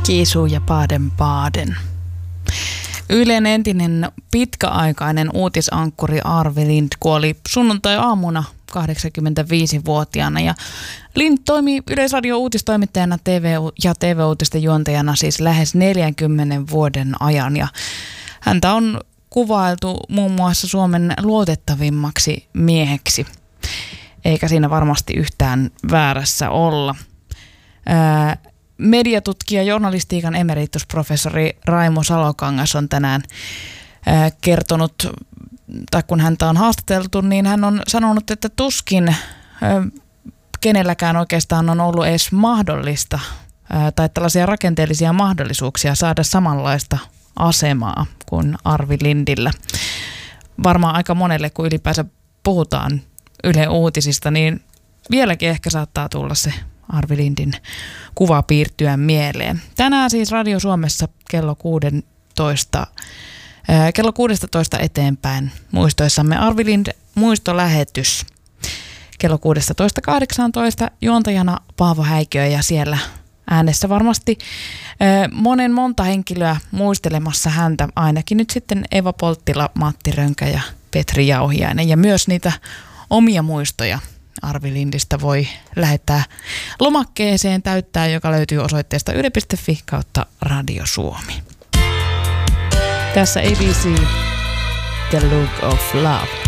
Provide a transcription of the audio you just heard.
Kiisu ja Baden-Baden. Ylen entinen pitkäaikainen uutisankkuri Arvi Lind kuoli sunnuntai-aamuna 85-vuotiaana. Ja Lind toimi Yleisradio-uutistoimittajana ja TV-uutisten juontajana siis lähes 40 vuoden ajan. Ja häntä on kuvailtu muun muassa Suomen luotettavimmaksi mieheksi. Eikä siinä varmasti yhtään väärässä olla. Mediatutkija, journalistiikan emeritusprofessori Raimo Salokangas on tänään kertonut, tai kun häntä on haastateltu, niin hän on sanonut, että tuskin kenelläkään oikeastaan on ollut edes mahdollista tai tällaisia rakenteellisia mahdollisuuksia saada samanlaista asemaa kuin Arvi Lindillä. Varmaan aika monelle, kun ylipäänsä puhutaan Yle Uutisista, niin vieläkin ehkä saattaa tulla se Arvi Lindin kuva piirtyä mieleen. Tänään siis Radio Suomessa kello 16 eteenpäin muistoissamme Arvi Lind muistolähetys. Kello 16.18 juontajana Paavo Häikiö ja siellä äänessä varmasti monta henkilöä muistelemassa häntä. Ainakin nyt sitten Eva Polttila, Matti Rönkä ja Petri Jauhiainen ja myös niitä omia muistoja Arvi Lindistä voi lähettää lomakkeeseen täyttää, joka löytyy osoitteesta yle.fi/Radio Suomi. Tässä ABC, The Look of Love.